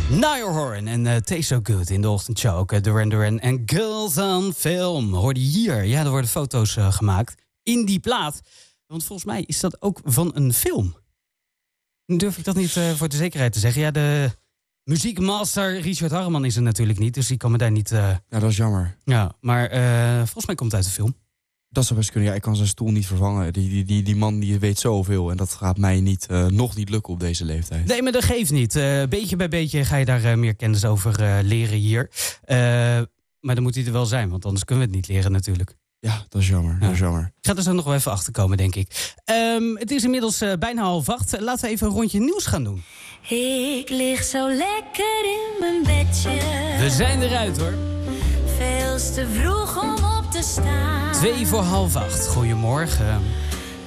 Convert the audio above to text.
Niall Horan en Taste So Good in de ochtendshow. Ook Duran Duran en Girls on Film. Hoorde je hier? Ja, er worden foto's gemaakt in die plaat. Want volgens mij is dat ook van een film. Dan durf ik dat niet voor de zekerheid te zeggen. Ja, de muziekmaster Richard Harreman is er natuurlijk niet. Dus die kan me daar niet... Ja, dat is jammer. Ja, maar volgens mij komt het uit de film. Dat zou best kunnen. Ja, ik kan zijn stoel niet vervangen. Die man die weet zoveel. En dat gaat mij nog niet lukken op deze leeftijd. Nee, maar dat geeft niet. Beetje bij beetje ga je daar meer kennis over leren hier. Maar dan moet hij er wel zijn. Want anders kunnen we het niet leren natuurlijk. Ja, dat is jammer. Ja. Dat is jammer. Ik ga er zo nog wel even achter komen, denk ik. Het is inmiddels bijna 7:30. Laten we even een rondje nieuws gaan doen. Ik lig zo lekker in mijn bedje. We zijn eruit, hoor. Veel te vroeg om op te staan. 7:45. Goedemorgen.